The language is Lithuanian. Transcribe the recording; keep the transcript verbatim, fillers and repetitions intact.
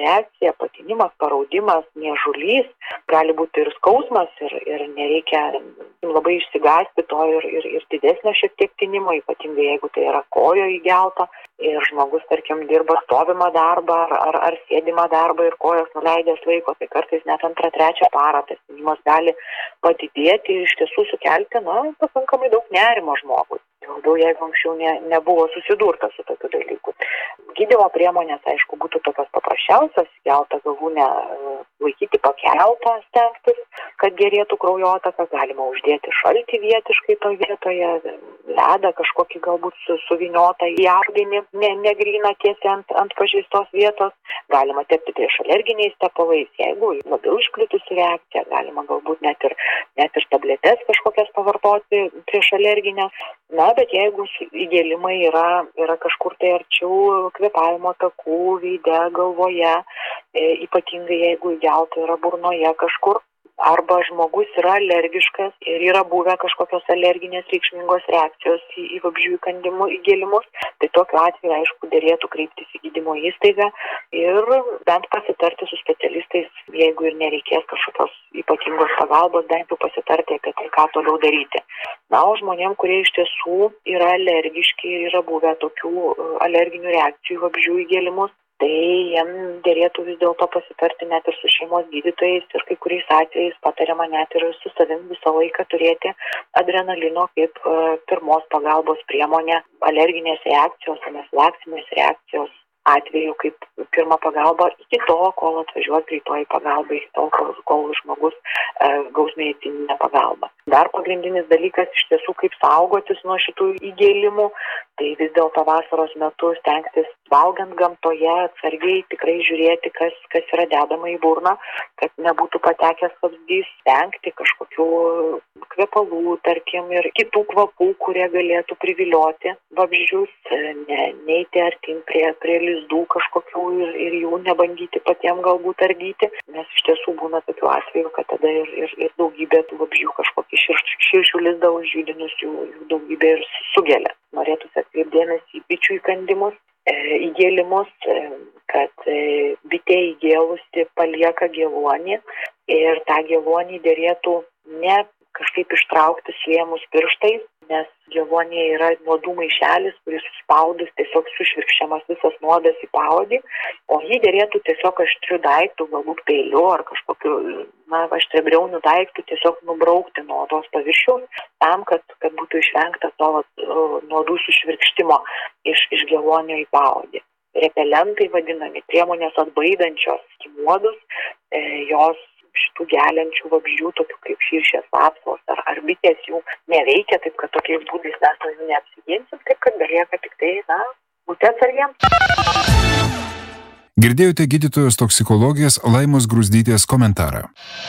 reakcija, patinimas, paraudimas, niežulys, gali būti ir skausmas ir, ir nereikia labai išsigąsti to ir, ir, ir didesnio šiek tiek tinimo, ypatingai jeigu tai yra kojo įgelta ir žmogus, tarkim, dirba stovimą darbą ar, ar, ar sėdimą darbą ir kojos nuleidęs laiko, tai kartais net antrą, trečią parą tas tinimas gali padidėti ir iš tiesų sukelti, na, pakankamai daug nerimo žmogui. Labiau jeigu anksčiau ne, nebuvo susidurta su tokiu dalyku. Gydymo priemonės, aišku, būtų tokios paprasčiausios, geltą galūnę laikyti pakeltą, stengtis, kad gerėtų kraujotaka, galima uždėti šaltį vietiškai to vietoje, ledą kažkokį galbūt su, suvyniotą į audinį, ne, negryną tiesiai ant, ant pažeistos vietos, galima tepti prieš alerginiais tepalais, jeigu labiau išplitusi reakcija, galima galbūt net ir, net ir tabletes kažkokias pavartoti prieš alerginę. Na, bet jeigu įgėlimai yra, yra kažkur tai arčiau kvėpavimo takų, veide, galvoje, e, ypatingai jeigu įgelta yra burnoje kažkur, arba žmogus yra alergiškas ir yra buvę kažkokios alerginės reikšmingos reakcijos į, į vabzdžių įkandimų įgėlimus, tai tokiu atveju, aišku, derėtų kreiptis į gydymo įstaigą ir bent pasitarti su specialistais, jeigu ir nereikės kažkokios ypatingos pagalbos, bent jau pasitarti apie tai, ką toliau daryti. Na, o žmonėm, kurie iš tiesų yra alergiški ir yra buvę tokių alerginių reakcijų į vabzdžių įgėlimus, tai jiem derėtų vis dėlto pasitarti net ir su šeimos gydytojais ir kai kuriais atvejais patariama net ir su savim visą laiką turėti adrenalino kaip pirmos pagalbos priemonę alerginės reakcijos, anafilaksinės reakcijos atveju kaip pirmą pagalbą iki to, kol atvažiuos greitoji pagalba, iki to, kol, kol žmogus e, gaus medicininę pagalbą. Dar pagrindinis dalykas iš tiesų, kaip saugotis nuo šitų įgėlimų, tai vis dėlto vasaros metu stengtis valgant gamtoje, atsargiai tikrai žiūrėti, kas, kas yra dedama į burną, kad nebūtų patekęs vabzdys, stengti kažkokių kvepalų, tarkim, ir kitų kvapų, kurie galėtų privilioti vabzdžius, ne, neiti artin prie, prie lizdų kažkokių ir, ir jų nebandyti patiem galbūt ardyti, nes iš tiesų būna tokių atvejų, kad tada ir, ir, ir daugybė tų vabzdžių kažkokį šir, širšių lizdą užžydinus jų, jų daugybė ir sugelia. Norėtųsi atkreipdėmėsi į bičių įkandimus, e, įgėlimus, e, kad e, bitė įgėlusi palieka geluonį ir tą geluonį derėtų ne kažkaip ištraukti suėmus pirštais, nes geluonėje yra nuodų maišelis, kuris suspaudus tiesiog sušvirkščiamas visas nuodas į paodį, o jį derėtų tiesiog aštriu daiktu, galbūt peiliu ar kažkokiu, na, aštrebriauniu daiktu tiesiog nubraukti nuo odos paviršiaus, tam, kad, kad būtų išvengta to nuodų sušvirkštimo iš, iš geluonio į paodį. Repelentai vadinami, priemonės atbaidančios nuodus, e, jos šitų geliančių vabzdžių, tokių kaip širšės, vapsvos ar, ar bitės jų neveikia, taip kad tokiais būdais mes nuo jų neapsiginsim, taip kad belieka tik tai, na, būti atsargiems. Girdėjote gydytojos toksikologės Laimos Gruzdytės komentarą.